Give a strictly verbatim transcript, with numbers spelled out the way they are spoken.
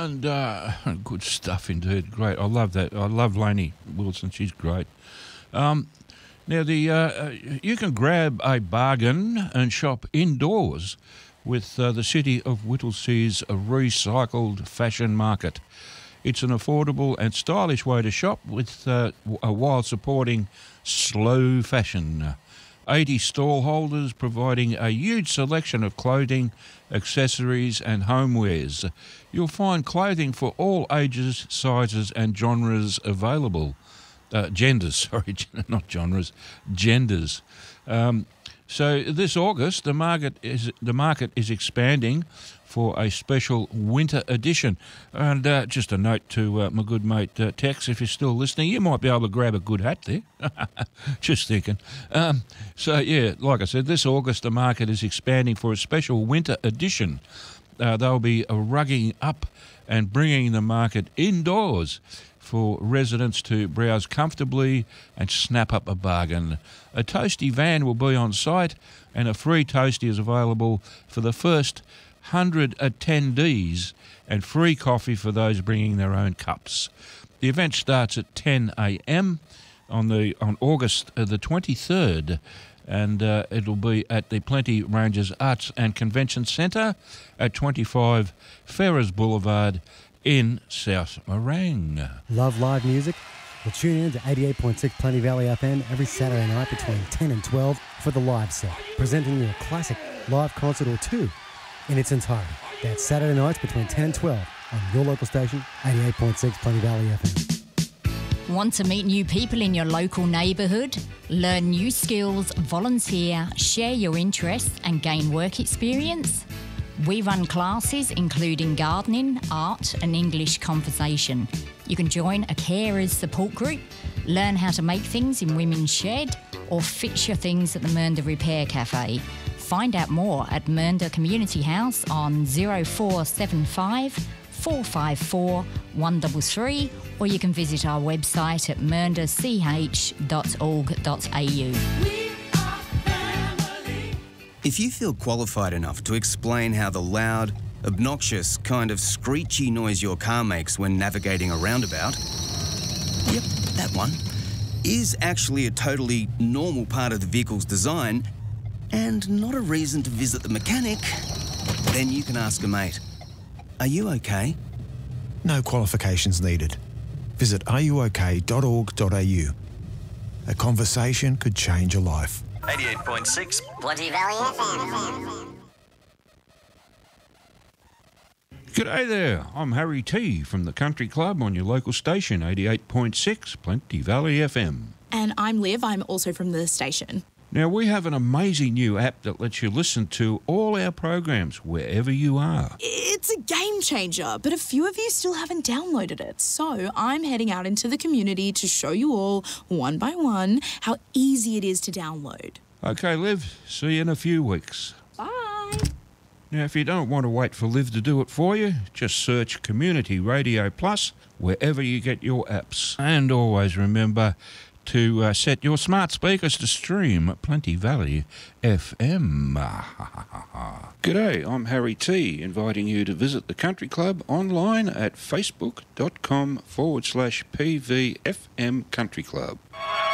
And uh, good stuff indeed. Great. I love that. I love Lainey Wilson. She's great. Um, now, the uh, you can grab a bargain and shop indoors with uh, the City of Whittlesea's recycled fashion market. It's an affordable and stylish way to shop with uh, while supporting slow fashion. eighty stall holders providing a huge selection of clothing, accessories and homewares. You'll find clothing for all ages, sizes and genres available. Uh, genders, sorry, not genres, genders. Um, so this August, the market is the market is expanding for a special winter edition. And uh, just a note to uh, my good mate uh, Tex, if you're still listening, you might be able to grab a good hat there. Just thinking. Um, so, yeah, like I said, this August the market is expanding for a special winter edition. Uh, they'll be uh, rugging up and bringing the market indoors for residents to browse comfortably and snap up a bargain. A toasty van will be on site and a free toasty is available for the first one hundred attendees and free coffee for those bringing their own cups. The event starts at ten a m on the on August uh, the twenty-third, and uh, it'll be at the Plenty Ranges Arts and Convention Centre at twenty-five Ferrers Boulevard in South Morang. Love live music? Well, tune in to eighty-eight point six Plenty Valley F M every Saturday night between ten and twelve for the live set, presenting you a classic live concert or two in its entirety. That's Saturday nights between ten and twelve on your local station, eighty-eight point six Plenty Valley F M. Want to meet new people in your local neighbourhood? Learn new skills, volunteer, share your interests and gain work experience? We run classes including gardening, art and English conversation. You can join a carers support group, learn how to make things in Women's Shed or fix your things at the Mernda Repair Cafe. Find out more at Mernda Community House on zero four seven five, four five four, one three three or you can visit our website at mernda c h dot org dot a u. If you feel qualified enough to explain how the loud, obnoxious, kind of screechy noise your car makes when navigating a roundabout, yep, that one, is actually a totally normal part of the vehicle's design and not a reason to visit the mechanic, then you can ask a mate. Are you okay? No qualifications needed. Visit are you okay dot org dot a u. A conversation could change your life. eighty-eight point six Plenty Valley F M. G'day there, I'm Harry T from the Country Club on your local station, eighty-eight point six Plenty Valley F M. And I'm Liv, I'm also from the station. Now, we have an amazing new app that lets you listen to all our programs wherever you are. It's a game changer, but a few of you still haven't downloaded it. So I'm heading out into the community to show you all, one by one, how easy it is to download. Okay, Liv, see you in a few weeks. Bye. Now, if you don't want to wait for Liv to do it for you, just search Community Radio Plus wherever you get your apps. And always remember to uh, set your smart speakers to stream Plenty Valley F M. G'day, I'm Harry T, inviting you to visit the Country Club online at facebook.com forward slash PVFM Country Club.